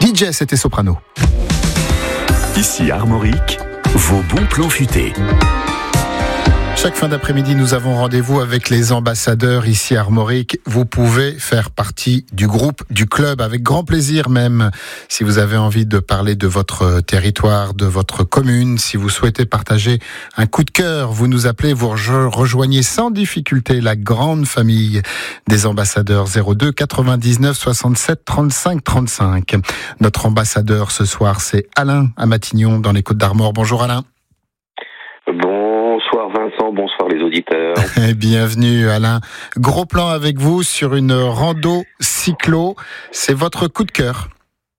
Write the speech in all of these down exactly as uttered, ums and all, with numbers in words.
D J, c'était Soprano. Ici Armorique, vos bons plans futés. Chaque fin d'après-midi, nous avons rendez-vous avec les ambassadeurs ici à Armorique. Vous pouvez faire partie du groupe, du club, avec grand plaisir même. Si vous avez envie de parler de votre territoire, de votre commune, si vous souhaitez partager un coup de cœur, vous nous appelez, vous rejoignez sans difficulté la grande famille des ambassadeurs. Zéro deux quatre-vingt-dix-neuf soixante-sept trente-cinq trente-cinq. Notre ambassadeur ce soir, c'est Alain à Matignon dans les Côtes-d'Armor. Bonjour Alain. Bonsoir Vincent, bonsoir les auditeurs. Bienvenue Alain. Gros plan avec vous sur une rando cyclo. C'est votre coup de cœur.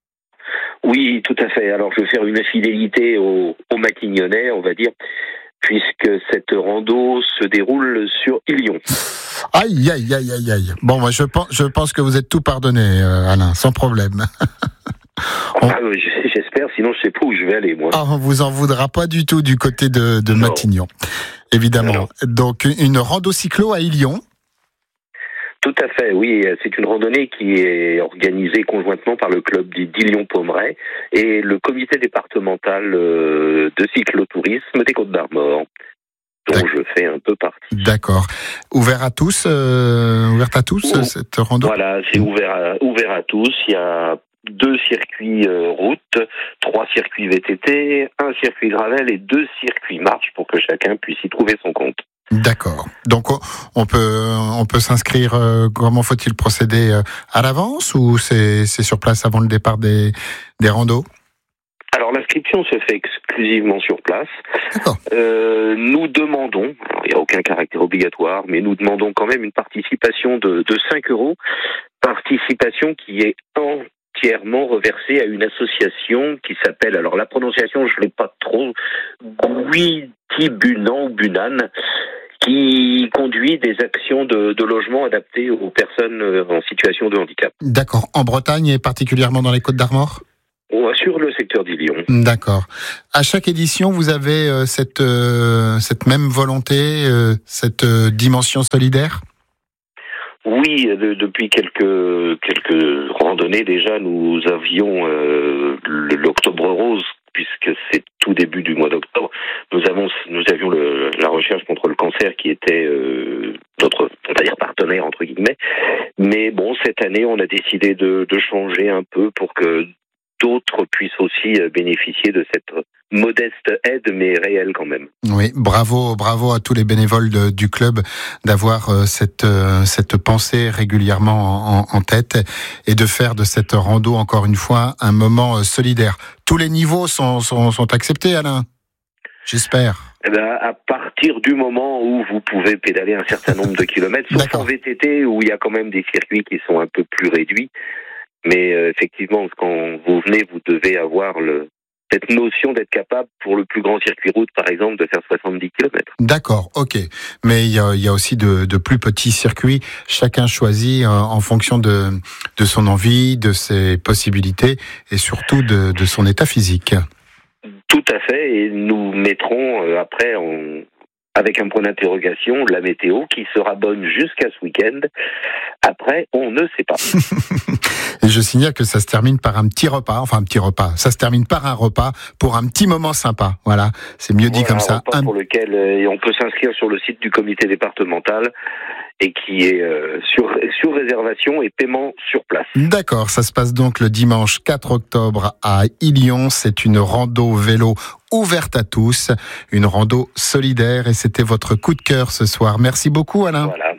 Oui, tout à fait. Alors je vais faire une infidélité aux, aux Matignonnais, on va dire, puisque cette rando se déroule sur Ilion. Aïe, aïe, aïe, aïe, aïe. Bon, moi je pense, je pense que vous êtes tout pardonné, euh, Alain, sans problème. On... Ah, j'espère, sinon je sais pas où je vais aller, moi. Ah, on vous en voudra pas du tout du côté de, de Matignon, évidemment. Alors. Donc, une rando cyclo à Ilion. Tout à fait, oui. C'est une randonnée qui est organisée conjointement par le club d'Ilion-Pommeraye et le comité départemental de cyclotourisme des Côtes-d'Armor, dont D'accord. je fais un peu partie. D'accord. Ouvert à tous, euh, ouverte à tous, oh. cette rando. Voilà, c'est ouvert à, ouvert à tous. Il y a deux circuits euh, route, trois circuits V T T, un circuit gravel et deux circuits marche pour que chacun puisse y trouver son compte. D'accord. Donc on peut on peut s'inscrire. Euh, comment faut-il procéder euh, à l'avance ou c'est c'est sur place avant le départ des des randos? Alors l'inscription se fait exclusivement sur place. D'accord. Euh, nous demandons, il n'y a aucun caractère obligatoire, mais nous demandons quand même une participation de de cinq euros, participation qui est en entièrement reversé à une association qui s'appelle, alors la prononciation je ne l'ai pas trop, Guitibunan ou Bunan, qui conduit des actions de, de logement adaptées aux personnes en situation de handicap. D'accord. En Bretagne et particulièrement dans les Côtes-d'Armor ? Sur le secteur d'Ilion. D'accord. À chaque édition, vous avez euh, cette, euh, cette même volonté, euh, cette euh, dimension solidaire ? Oui, de, depuis quelques quelques randonnées déjà, nous avions euh, l'Octobre Rose, puisque c'est tout début du mois d'octobre. Nous avons nous avions le, la recherche contre le cancer qui était euh, notre, on va dire, partenaire entre guillemets. Mais bon, cette année, on a décidé de, de changer un peu pour que d'autres puissent aussi bénéficier de cette modeste aide, mais réelle quand même. Oui, bravo, bravo à tous les bénévoles de, du club d'avoir euh, cette euh, cette pensée régulièrement en, en tête et de faire de cette rando encore une fois un moment euh, solidaire. Tous les niveaux sont sont, sont acceptés, Alain. J'espère. Eh ben, à partir du moment où vous pouvez pédaler un certain nombre de kilomètres, sauf en V T T où il y a quand même des circuits qui sont un peu plus réduits. Mais euh, effectivement, quand vous venez, vous devez avoir le, cette notion d'être capable, pour le plus grand circuit route, par exemple, de faire soixante-dix kilomètres. D'accord, ok. Mais il y a, il y a aussi de, de plus petits circuits. Chacun choisit euh, en fonction de, de son envie, de ses possibilités et surtout de, de son état physique. Tout à fait. Et nous mettrons euh, après en... avec un point d'interrogation, la météo qui sera bonne jusqu'à ce week-end. Après, on ne sait pas. Et je signale que ça se termine par un petit repas, enfin un petit repas, ça se termine par un repas pour un petit moment sympa. Voilà, c'est mieux dit voilà, comme un ça. Repas un... pour lequel euh, on peut s'inscrire sur le site du comité départemental et qui est euh, sur, sur réservation et paiement sur place. D'accord, ça se passe donc le dimanche quatre octobre à Ilion. C'est une rando vélo ouverte à tous, une rando solidaire et c'était votre coup de cœur ce soir. Merci beaucoup Alain. Voilà,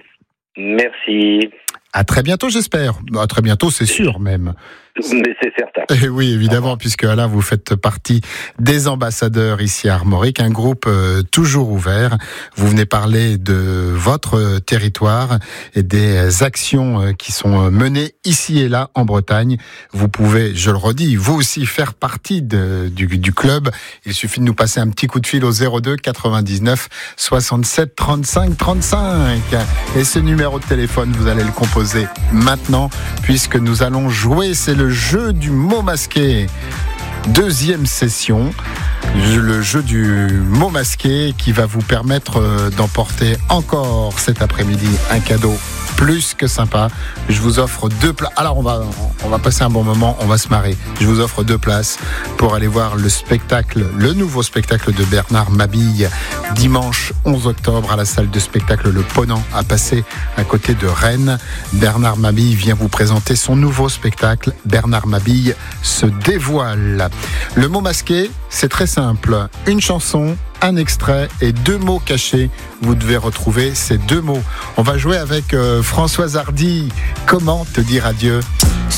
merci. À très bientôt j'espère. À très bientôt c'est sûr même. Mais c'est certain. Et oui, évidemment, puisque Alain, vous faites partie des ambassadeurs ici à Armorique, un groupe euh, toujours ouvert. Vous venez parler de votre territoire et des actions euh, qui sont menées ici et là en Bretagne. Vous pouvez, je le redis, vous aussi faire partie de, du, du club. Il suffit de nous passer un petit coup de fil au zéro deux quatre-vingt-dix-neuf soixante-sept trente-cinq trente-cinq. Et ce numéro de téléphone, vous allez le composer maintenant, puisque nous allons jouer. C'est le jeu du mot masqué. Deuxième session, le jeu du mot masqué qui va vous permettre d'emporter encore cet après-midi un cadeau plus que sympa. Je vous offre deux places. Alors on va, on va passer un bon moment, on va se marrer. Je vous offre deux places pour aller voir le spectacle, le nouveau spectacle de Bernard Mabille, dimanche onze octobre à la salle de spectacle Le Ponant à Passé à côté de Rennes. Bernard Mabille vient vous présenter son nouveau spectacle. Bernard Mabille se dévoile. Le mot masqué, c'est très simple. Une chanson, un extrait et deux mots cachés. Vous devez retrouver ces deux mots. On va jouer avec euh, Françoise Hardy. Comment te dire adieu ?